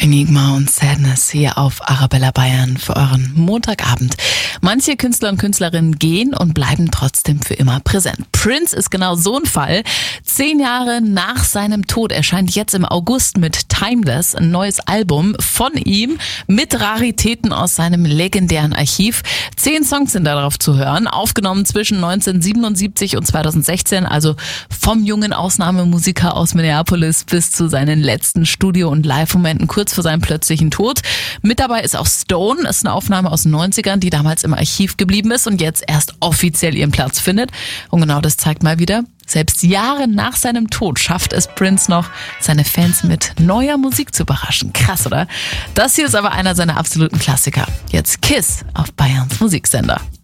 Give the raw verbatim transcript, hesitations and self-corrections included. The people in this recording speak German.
Enigma und Sadness hier auf Arabella Bayern für euren Montagabend. Manche Künstler und Künstlerinnen gehen und bleiben trotzdem für immer präsent. Prince ist genau so ein Fall. Zehn Jahre nach seinem Tod erscheint jetzt im August mit Timeless ein neues Album von ihm mit Raritäten aus seinem legendären Archiv. Zehn Songs sind darauf zu hören, aufgenommen zwischen neunzehnhundertsiebenundsiebzig und zweitausendsechzehn, also vom jungen Ausnahmemusiker aus Minneapolis bis zu seinen letzten Studio- und Live-Momenten kurz vor seinem plötzlichen Tod. Mit dabei ist auch Stone, ist eine Aufnahme aus den neunzigern, die damals im Archiv geblieben ist und jetzt erst offiziell ihren Platz findet. Und genau das zeigt mal wieder, selbst Jahre nach seinem Tod schafft es Prince noch, seine Fans mit neuer Musik zu überraschen. Krass, oder? Das hier ist aber einer seiner absoluten Klassiker. Jetzt Kiss auf Bayerns Musiksender.